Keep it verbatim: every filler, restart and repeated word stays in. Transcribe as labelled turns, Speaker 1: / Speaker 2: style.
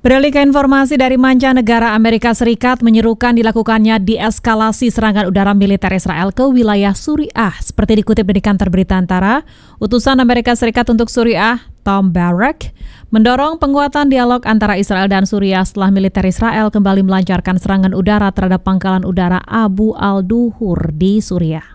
Speaker 1: Beralih ke informasi dari mancanegara, Amerika Serikat menyerukan dilakukannya deeskalasi serangan udara militer Israel ke wilayah Suriah. Seperti dikutip dari kantor berita Antara, utusan Amerika Serikat untuk Suriah, Tom Barrack, mendorong penguatan dialog antara Israel dan Suriah setelah militer Israel kembali melancarkan serangan udara terhadap pangkalan udara Abu al-Duhur di Suriah.